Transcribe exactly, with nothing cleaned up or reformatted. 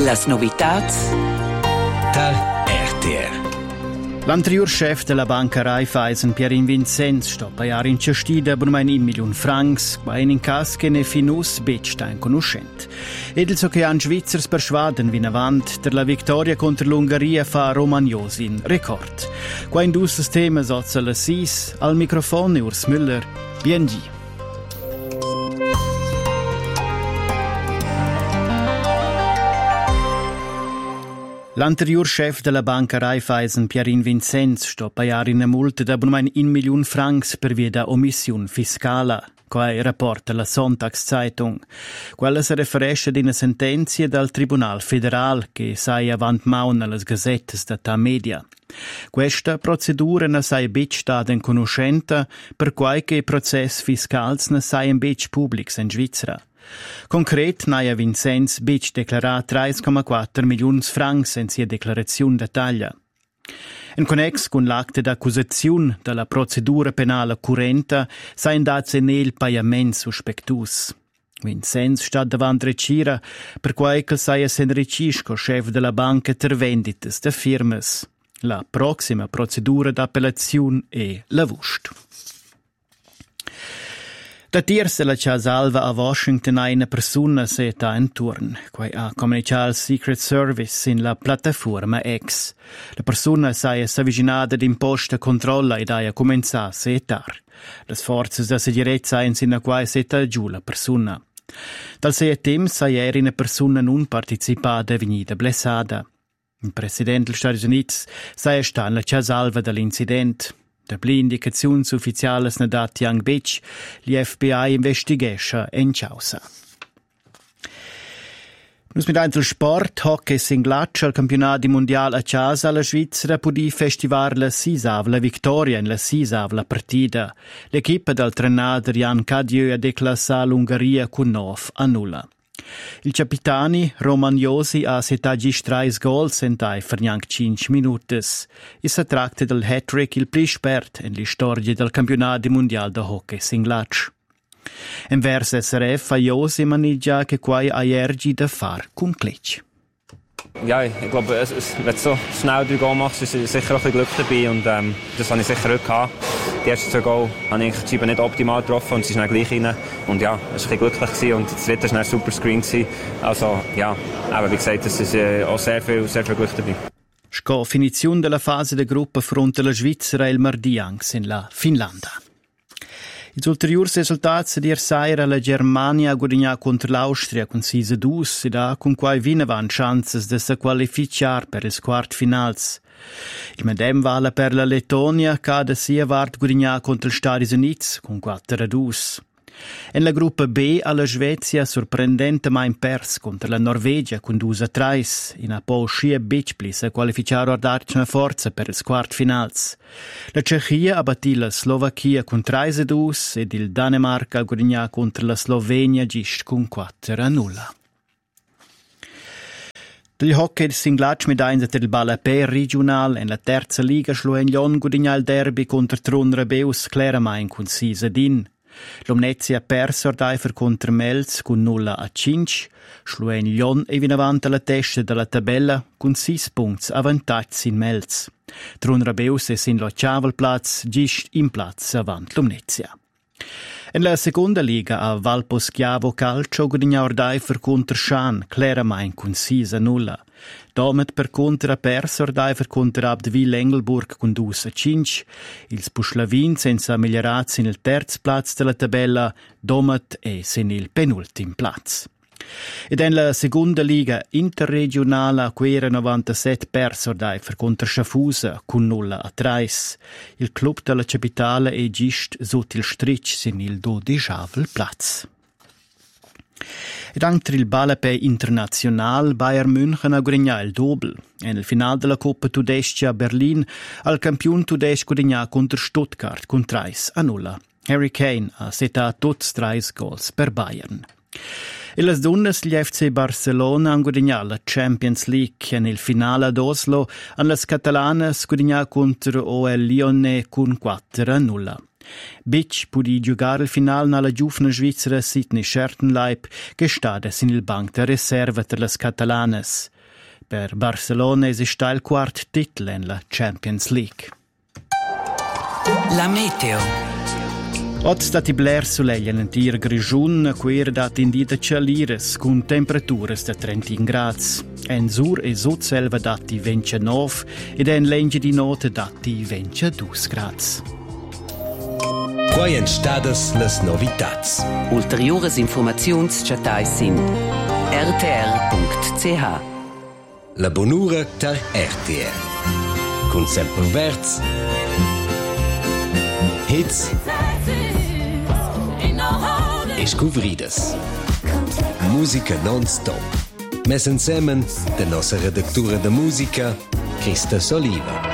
Las novitats tal R T R. L'anterior chef della banca Raiffeisen, Pierin Vincenz, sta pagare in cestida per un milione francs, ma in cas che ne finus Bechstein conoscent. Ed il so che an Svizzers persuaden vin avant der la vittoria contro l'Ungheria fa Romagnosi in record. Qua in dus temas ozza la sis, al microfono Urs Müller, B N G. L'anterior chef della banca Raiffeisen, Pierin Vincenz, sta a pagare una multa da un milione francs per via da omissione fiscale. Qua rapporta la Sonntagszeitung. Quella si riferisce ad una sentenza dal Tribunal Federal che sai avant maun alle gazzette da media. Questa procedura ne sai bec stata in conoscenza per qualche processo fiscale ne sai in bec pubblics in Svizzera. Concret, Naia Vincenz bec declarà tre virgola quattro milioni francs in sia declarazione da taglia. In connex con l'acte d'accusazione della procedura penale currente, sa indazze nel pagament suspectus. Vincenz sta davanti recira per quai che saia s'enricisco chef della banca ter vendites de firmes. La prossima procedura d'appellazione è la vust. Da tirse la cha salva a Washington una persona seta in turn, quai ha comunicato al Secret Service in la piattaforma X. La persona saia s'avvicinata d'imposta controlla ed ha cominciato a setar. Le forze da sicurezza in sino a quai seta giù la persona. Dal sei tempo saia era una persona non partecipata venuta blessata. Il presidente degli Stati Uniti saia sta in la cha salva dall'incidente. Da pli indicazioni ufficiali ne dati ang bec, l'F B I investigesce in causa. Nus mit einzel Sport, Hockey singlatsch al campionato mondiale a casa la Svizzera pudi festivar la sisavla vittoria in la sisavla partita. L'equipa del trenader Jan Cadieu ha declassato l'Ungheria con nove a nulla. Il capitani Romagnosi ha setato tre gols in per neanche cinque minuti. E si tratta del hat-trick il più esperto nella storia del campionato mondiale di hockey singlatsch. In verso S R F ha Josi maniggia che quai ha ergi da far con Klitsch. Ja, ich glaube, es, es, wenn du so schnell drei Goal machst, ist sicher auch ein bisschen Glück dabei und ähm, das habe ich sicher heute gehabt. Die ersten zwei Goal habe ich die Scheibe nicht optimal getroffen und sie ist dann gleich rein. Und ja, es war ein bisschen glücklich gewesen und das dritte war ein super Screen gewesen. Also ja, aber wie gesagt, es ist äh, auch sehr viel, sehr viel Glück dabei. Sco finizione della fase de gruppa fronte alla Svizzera e il martedì in la Finlandia. I ulteriori risultati di ieri la Germania ha guadagnato contro l'Austria con sei a due ed ha con quai vinavano chance di si qualificare per il quarto finale. Il medem vale per la Lettonia che ha sia vart guadagnato contro gli Stati Uniti con quattro a due. In la gruppa B alla Svezia sorprendentemente perso contro la Norvegia con due a tre in a poi scia Bichpli si qualificare a darci una forza per il quarto finale. La Cechia ha battuto la Slovacchia con tre a due ed il Danimarca ha guadagnato contro la Slovenia gist con quattro a nulla. Del hockey singlatsch mit eins del Ballapé regional in la terza liga schloen Lyon guadagnato il derby contro Tron Rabeus Claramain con sei a din. L'Omnezia perso ordaifer contro Melz con nulla a cinque, schloen Lyon e vin avanti alla testa della tabella con sei punti avantage in Melz. Tron Rabeus è sin l'ottavel Platz, gist in Platz avanti l'Omnezia. In la seconda liga a Valposchiavo Calcio guadagna ordaifer contro Schan, Claramain con sei a nulla. Domet per contra perso ordaifer contro Abdeville Engelburg con due a cinque. Il Puschlavin senza migliorarsi nel terzo platz della tabella, Domet è sin il penultimo platz. Ed in la seconda liga interregionale Quera novantasette perso ordaifer contro Schaffhausen con nulla a tre. Il club della capitale è gist sotto il stricch sin il dodicesimo platz. Ed anche il Ballapé internazionale Bayern München ha guadagnato il doppel. Nel finale della Coppa Tudesca a Berlin al campione tudesco guadagnato contro Stuttgart con tre a nulla. Harry Kane ha setato tutti tre gols per Bayern. E le donne gli F C Barcelona hanno guadagnato la Champions League nel finale ad Oslo, e le catalane guadagnato contro O L Lione con quattro a nulla. Bitch pudi giocare il finale nella giovane svizzera Sydney Schertenleib, che sta in il banc de riserva per le catalanes. Per Barcelona esiste il quarto titolo nella Champions League. La meteo. Oggi stati bler soleglia in tir grigiun, quer dat in dita cialires, con temperature da trentin gradi. En sur e sot selva dati ventinove ed en lenge di notte dati ventidue gradi. Quai en stadas las novitats. Ulteriores informaziuns chatai sin r t r punct c h. La bonura tar R T R. Con sempre verz. Hits. E scuvridas. Musica non-stop. Mes insemen de nossa redactura de música, Christa Soliva.